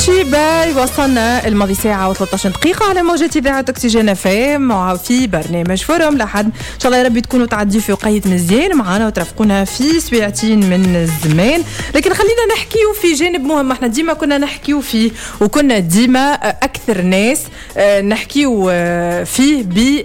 شيباي وصلنا الماضي ساعة و13 دقيقة على موجة إذاعة أكسجين FM وفي برنامج فورم لحد إن شاء الله يا رب تكونوا تعديوا في وقيت مزيان معنا وترافقونا في سويعتين من الزمان. لكن خلينا نحكيو في جانب مهم احنا ديما كنا نحكيو فيه وكنا ديما أكثر ناس نحكيو فيه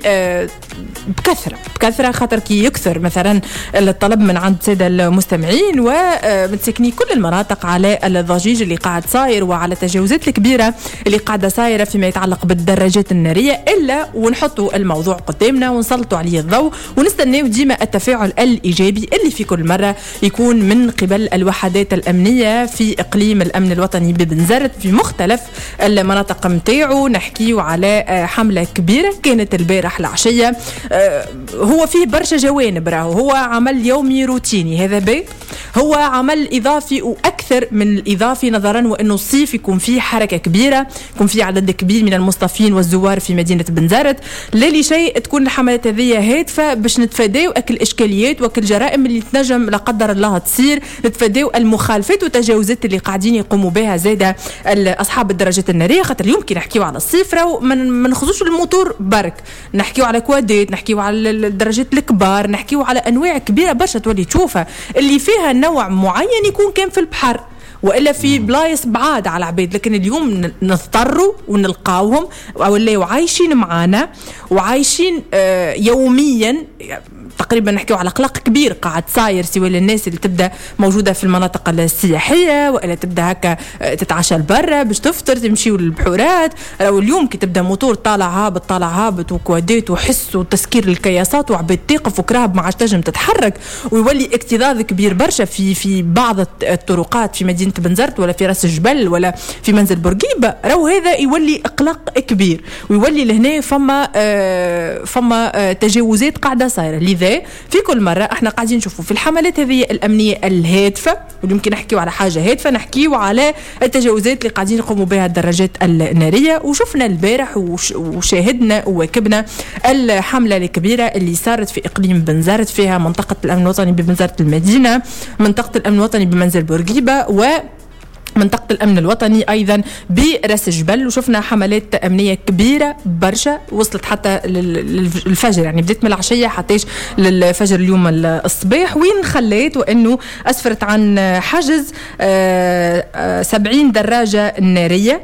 بكثرة خاطر كي يكثر مثلا الطلب من عند سادة المستمعين ومتسكني كل المناطق على الضجيج اللي قاعد صاير وعلى التجاوزات الكبيرة اللي قاعدة صايرة فيما يتعلق بالدراجات النارية إلا ونحطوا الموضوع قدامنا ونسلطوا عليه الضوء ونستناو ديما التفاعل الإيجابي اللي في كل مرة يكون من قبل الوحدات الأمنية في إقليم الأمن الوطني ببنزرت في مختلف المناطق متاعو. نحكيو على حملة كبيرة كانت البارح العشية، هو فيه برشا جوانب، هو عمل يومي روتيني، هذا بيت هو عمل إضافي وأكثر من الإضافي نظرا وأنه الصيف يكون فيه حركة كبيرة، يكون فيه عدد كبير من المصطفين والزوار في مدينة بنزرت. لا لشيء تكون الحملات هذه هادفة باش نتفاداو أكل إشكاليات وأكل جرائم اللي تنجم لا قدر الله تصير، نتفاداو المخالفات والتجاوزات اللي قاعدين يقوموا بها زادة أصحاب الدراجات النارية. خاطر اليوم كي نحكيو على الصيف راهو ما نخذوش الموتور برك، نحكيو على كوادات، نحكيو على الدراجات الكبار، نحكيو على أنواع كبيرة برشا تولي تشوفها اللي فيها نوع معين يكون كان في البحر وإلا في بلايص بعاد على العباد. لكن اليوم نضطروا ونلقاوهم ولاو عايشين معانا وعايشين يوميا. تقريبا نحكيو على قلق كبير قاعد صاير سواء للناس اللي تبدا موجوده في المناطق السياحيه والا تبدا هكا تتعشى برا باش تفطر تمشيو للبحورات. اليوم كي تبدا موتور طالع هابط وكوادات وحس وتسكير الكياسات وعباد تقف وكراهب ما عادش تنجم تتحرك ويولي اكتظاظ كبير برشا في بعض الطرقات في مدينه بنزرت ولا في راس الجبل ولا في منزل بورقيبه. راهو هذا يولي اقلاق كبير ويولي لهنا فما تجاوزات قاعده صايره. لذا في كل مرة احنا قاعدين نشوفوا في الحملات هذه الأمنية الهادفة واللي يمكن نحكيو على حاجة هادفة نحكيو على التجاوزات اللي قاعدين يقوموا بها الدراجات النارية. وشفنا البارح وشاهدنا وواكبنا الحملة الكبيرة اللي صارت في إقليم بنزرت فيها منطقة الأمن الوطني ببنزرت المدينة، منطقة الأمن الوطني بمنزل بورقيبة منطقة الأمن الوطني أيضا برأس الجبل. وشفنا حملات أمنية كبيرة برشا وصلت حتى للفجر، يعني بديت من العشية حتىش للفجر اليوم الصباح، وين خليت وأنه أسفرت عن حجز 70 دراجة نارية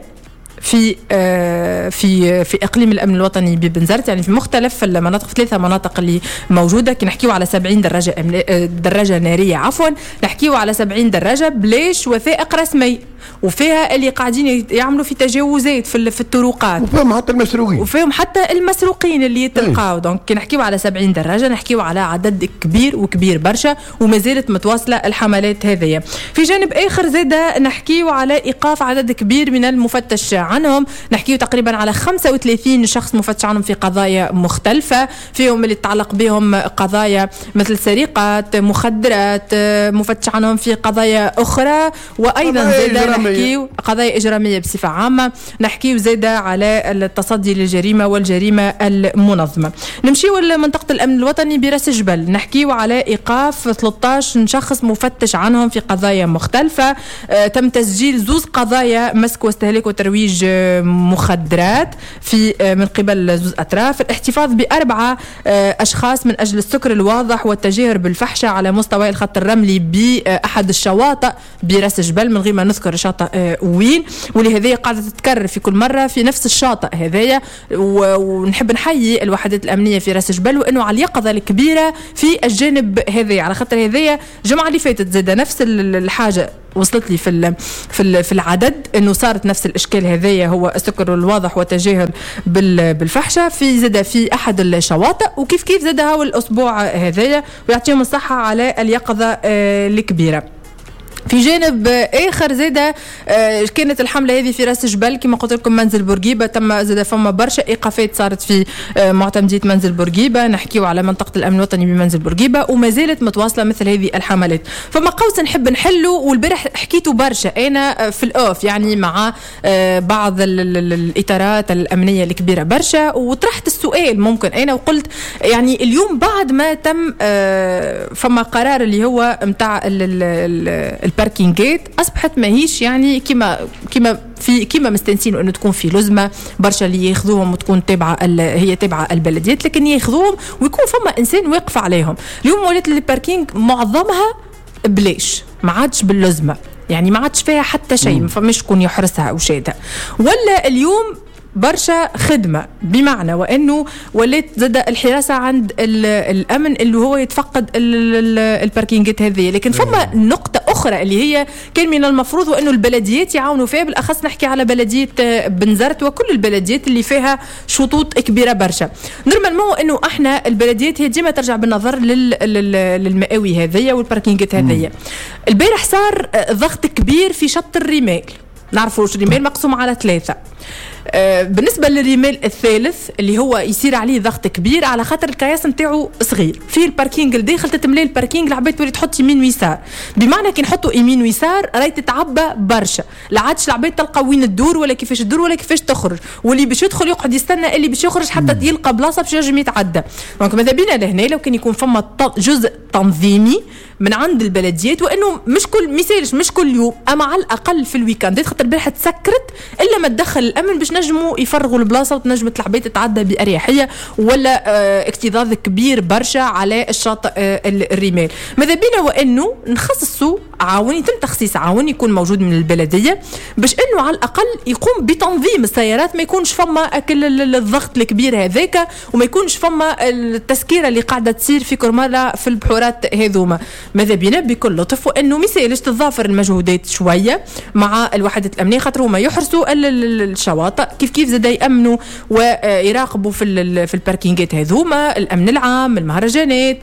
في اقليم الامن الوطني ببنزرت، يعني في مختلف المناطق، في 3 مناطق اللي موجوده. كي نحكيو على 70 دراجه ناريه عفوا نحكيو على 70 دراجه بلاش وثائق رسمي وفيها اللي قاعدين يعملوا في تجاوزات في الطرقات وفيهم حتى المسروقين اللي يتلقاو. دونك كي نحكيو على 70 دراجه نحكيو على عدد كبير برشا وما زالت متواصله الحملات هذه. في جانب اخر زاده نحكيو على ايقاف عدد كبير من المفتش عنهم، نحكيو تقريبا على 35 شخص مفتش عنهم في قضايا مختلفه، فيهم اللي تتعلق بهم قضايا مثل سرقات، مخدرات، مفتش عنهم في قضايا اخرى، وايضا زاده نحكيو قضايا إجرامية بصفة عامة، نحكيو زادة على التصدي للجريمة والجريمة المنظمة. نمشيو لمنطقة الأمن الوطني برأس الجبل، نحكيو على إيقاف 13 شخص مفتش عنهم في قضايا مختلفة. تم تسجيل 2 قضايا مسك واستهلاك وترويج مخدرات في من قبل 2 أطراف. الاحتفاظ ب4 أشخاص من أجل السكر الواضح والتجاهر بالفحشة على مستوى الخط الرملي بأحد الشواطئ برأس الجبل من غير ما نذكر شاطئ وين، ولهذا قاعدة تتكرر في كل مرة في نفس الشاطئ هذايا. ونحب نحيي الوحدات الأمنية في راس الجبل وأنه على اليقظة الكبيرة في الجانب هذايا، على خاطر هذايا الجمعة اللي فاتت زاد نفس الحاجة وصلت لي في العدد انه صارت نفس الاشكال هذايا، هو السكر الواضح وتجاهل بالفحشه في زاد في احد الشواطئ. وكيف زاد هو الاسبوع هذايا ويعطيهم الصحه على اليقظه الكبيره. في جانب اخر زاده كانت الحمله هذه في راس الجبل كما قلت لكم منزل بورقيبه، تم زاده فما برشا ايقافات صارت في معتمديه منزل بورقيبه، نحكيو على منطقه الامن الوطني بمنزل بورقيبه وما زالت متواصله مثل هذه الحملات. فما قوس نحب نحلوا، والبارح حكيتوا برشا انا في الاوف يعني مع بعض الاطارات الامنيه الكبيره برشا، وطرحت السؤال ممكن انا وقلت يعني اليوم بعد ما تم فما قرار اللي هو نتاع الباركينجات اصبحت ماهيش يعني كما مستنسين انه تكون في لزمه برشا اللي ياخذوهم وتكون هي تابعه البلديات، لكن ياخذوهم ويكون فما انسان واقف عليهم. اليوم ولات الباركينج معظمها بلاش، ما عادش باللزمه، يعني ما عادش فيها حتى شيء، ما فماش شكون يحرسها او شيء، ولا اليوم برشا خدمة، بمعنى وأنه ولات زاد الحراسة عند الأمن اللي هو يتفقد الباركينجات هذه. لكن فما نقطة أخرى اللي هي كان من المفروض وأنه البلديات يعاونوا فيها، بالأخص نحكي على بلدية بنزرت وكل البلديات اللي فيها شطوط كبيرة برشا. نورمالمون أنه احنا البلديات هي ديما ترجع بالنظر للمئاوي هذية والباركينجات هذية. البارح صار ضغط كبير في شط الرمال، نعرفوا الرمال مقسوم على 3. بالنسبة للرمال الثالث اللي هو يصير عليه ضغط كبير على خاطر الكياس نتاعو صغير، فيه الباركينج الداخل تتملي الباركينج العباد تولي تحط يمين ويسار، بمعنى كي نحطوا يمين ويسار راهي تتعبى برشا، لا عادش العباد تلقى وين تدور ولا كيفاش تدور ولا كيفاش تخرج، واللي باش يدخل يقعد يستنى اللي باش يخرج حتى يلقى بلاصه باش ينجم يتعدى. دونك ماذا بينا لهنا لو كان يكون فما جزء تنظيمي من عند البلديات، وانه مش كل مثالش مش كل يوم، اما على الاقل في الويكاندات، خاطر البارحه تسكرت الا ما تدخل الامن باش نجموا يفرغوا البلاصه وتنجم العباد تتعدى باريحيه، ولا اكتظاظ كبير برشا على الشاطئ الرمال. ماذا بينا وانه نخصصوا عاون، يتم تخصيص عاون يكون موجود من البلديه باش انه على الاقل يقوم بتنظيم السيارات، ما يكونش فما اكل الضغط الكبير هذاك، وما يكونش فما التسكيره اللي قاعده تصير في كل مره في البحورات هذوما. ماذا بينا بكل لطف وانه مثالش تتضافر المجهودات شويه مع الوحدات الامنيه، خاطر هما يحرسوا الشواطئ كيف زاد يامنوا ويراقبوا في الباركينجات هذوما، الامن العام، المهرجانات،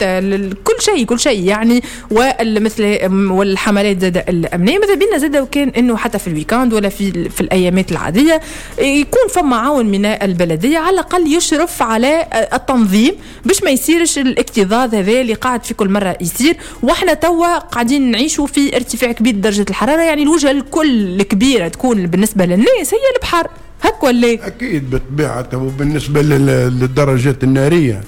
كل شيء يعني، ومثل والحملات زاد الامنيه. ماذا بينا زاد وكان انه حتى في الويكاند ولا في الايامات العاديه يكون فما عاون من البلديه على الاقل يشرف على التنظيم باش ما يصيرش الاكتظاظ هذا اللي قاعد في كل مره يصير. واحنا توا قاعدين نعيشوا في ارتفاع كبير درجه الحراره، يعني الوجهه الكل الكبيره تكون بالنسبه للناس هي البحر، هك ولا؟ اكيد بطبيعته. وبالنسبه للدرجات الناريه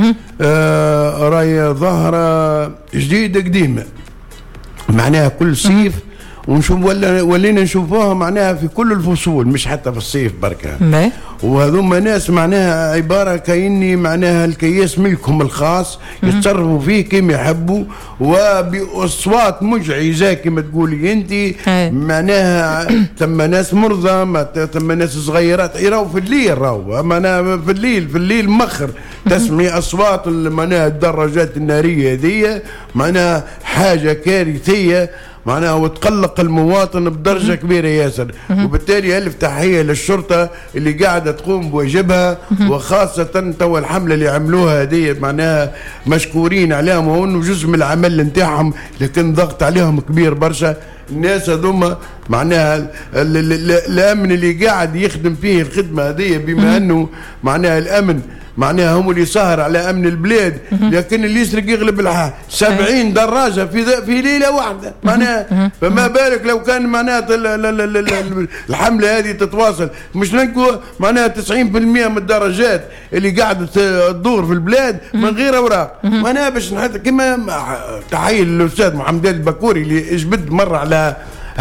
راهي ظاهره جديده قديمه، معناها كل صيف ونشوف ولينا نشوفوها معناها في كل الفصول، مش حتى في الصيف بركة. وهذوما ناس معناها عبارة كأني معناها الكياس ملكهم الخاص، يتصرفوا فيه كما يحبوا وبأصوات مزعجة كما تقولي انت. معناها ثم ناس مرضى، ثم ناس صغيرات يراو في الليل، راو معناها في الليل مخر تسمعي أصوات معناها الدراجات النارية هذه، معناها حاجة كارثية معناها، وتقلق المواطن بدرجة كبيرة ياسر. وبالتالي ألف تحية للشرطة اللي قاعدة تقوم بواجبها، وخاصة توا الحملة اللي عملوها هذه معناها مشكورين عليهم، وانه جزء من العمل نتاعهم، لكن ضغط عليهم كبير برشا. الناس هذوما معناها الأمن اللي قاعد يخدم فيه الخدمة هذه، بما أنه معناها الأمن معناها هم اللي سهر على امن البلاد، لكن اللي يسرق يغلب الحال. 70 دراجه في ليله واحده معناها، فما بالك لو كان معناها الحمله هذه تتواصل، مش نلقوا معناها 90% من الدراجات اللي قاعده تدور في البلاد من غير اوراق معناها. باش كما تحيه للاستاذ محمد البكوري اللي اجبد مره على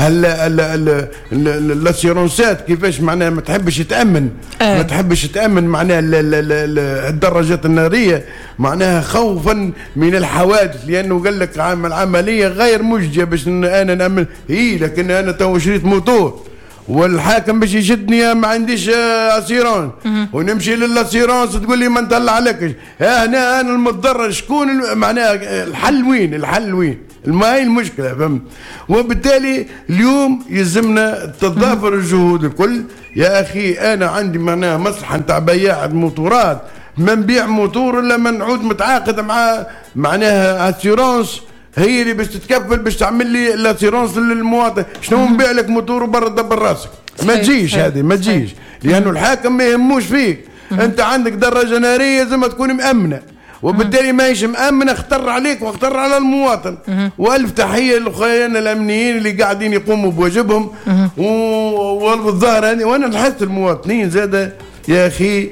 الاسيرونسات كيفاش معناها ما تحبش تأمن معناها الدراجات النارية معناها خوفا من الحوادث، لأنه قال لك العملية غير مجدية باش أنا نأمن لكن أنا تو شريت موتور والحاكم باش يشدني ما عنديش اسيرون، ونمشي للاسيرونس تقول لي ما نطلع عليك. هنا انا المتضرر شكون معناها الحل وين؟ ما هي المشكله فهمت. وبالتالي اليوم يلزمنا تتضافر الجهود الكل. يا اخي انا عندي معناها مصلحه نتاع بياع الموتورات، ما نبيع موتور الا ما نعود متعاقد مع معناها اسيرونس هي اللي باش تتكفل باش تعمل لي الاسيرونس للمواطن. شنو نبيع لك موتور وبرا دبر راسك؟ ما تجيش هذه، ما تجيش، لانه الحاكم ما يهموش فيك. انت عندك دراجه ناريه لازم تكون مامنه، وبالتالي ما هيش مامنه اختر عليك واختر على المواطن. والف تحيه لاخواننا الامنيين اللي قاعدين يقوموا بواجبهم. والظاهر هذه وانا نحس المواطنين زاده يا اخي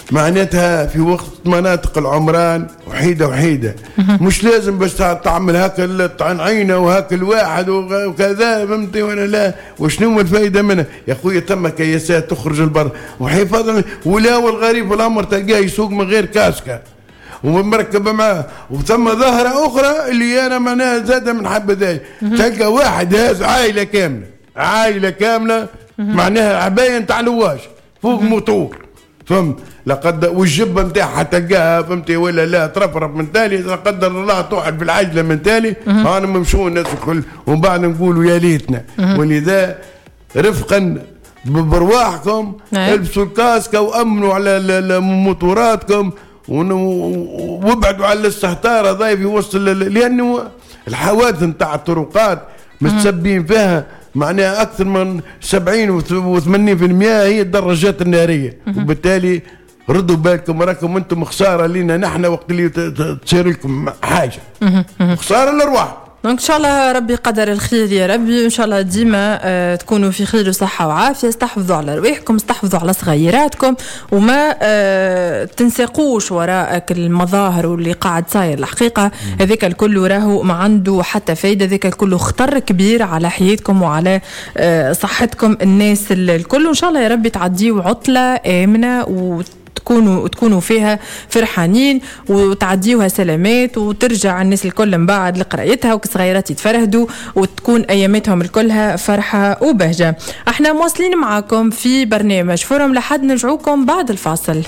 معناتها في وقت مناطق العمران وحيدة مش لازم بس تعمل هاك عينه وهاك الواحد وكذا، فهمتي ولا لا؟ وشنو الفائده منها يا خويا؟ تم كياسات تخرج البر وحفاظا، ولا والغريب والامر تلقاه يسوق من غير كاسكه ومركبه معاه، وثم ظاهره اخرى اللي انا معناها زاده من حبه تلقى واحد هاز عائله كامله معناها عبايه نتاع لواش فوق موتور، فهمت؟ لقد والجبه نتاعها تلقاها، فهمتي ولا لا؟ ترفرف من تالي، لا قدر الله توحد بالعجله من تالي، انا ممشوا الناس الكل ومن بعد نقولوا يا ليتنا. ولذا رفقا برواحكم البسوا الكاسكه وامنوا على موتوراتكم وابعدوا على الاستهتار هذا في وسط، لانه الحوادث نتاع الطرقات متسبين فيها معناها اكثر من 70 و80% هي الدراجات الناريه، وبالتالي ردوا بالكم راكم انتم خساره لينا نحن وقت اللي تصير لكم حاجه، خساره الارواح. دونك ان شاء الله ربي قدر الخير يا ربي، ان شاء الله ديما تكونوا في خير وصحه وعافيه، استحفظوا على رواحكم، استحفظوا على صغيراتكم، وما تنساقوش وراءك المظاهر واللي قاعد صاير. الحقيقه هذاك الكل راهو ما عنده حتى فايده، هذاك الكل خطر كبير على حياتكم وعلى صحتكم الناس الكل. وان شاء الله يا ربي تعديوا عطله امنه تكونوا فيها فرحانين وتعديوها سلامات، وترجع الناس الكل من بعد لقرايتها وكصغيرات يتفرهدوا، وتكون اياماتهم الكلها فرحه وبهجه. احنا مواصلين معاكم في برنامج فورم لحد نرجعوكم بعد الفاصل.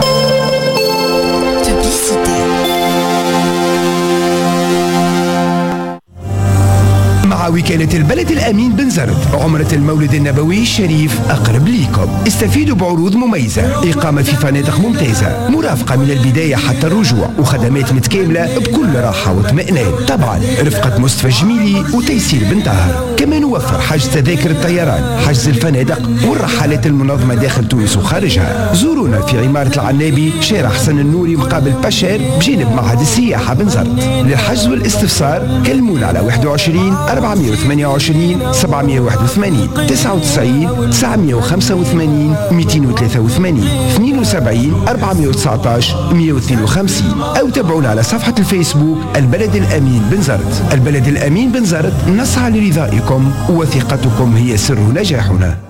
مع وكالة البلد الأمين بن زرد عمرة المولد النبوي الشريف أقرب ليكم. استفيدوا بعروض مميزة، إقامة في فنادق ممتازة، مرافقة من البداية حتى الرجوع، وخدمات متكاملة بكل راحة واطمئنان، طبعا رفقة مصطفى جميلي وتيسير بن طاهر. كما نوفر حجز تذاكر الطيران، حجز الفنادق والرحلات المنظمة داخل تونس وخارجها. زورونا في عمارة العنابي، شارع حسن النوري مقابل باشير بجانب معهد السياحة بن زرد. للحجز والاستفسار كلمونا على 21 428 781 99 985 283 72 419 152 أو تابعونا على صفحة الفيسبوك البلد الأمين بن زرد. البلد الأمين بن زرد نسعى لرضائكم، وثقتكم هي سر نجاحنا.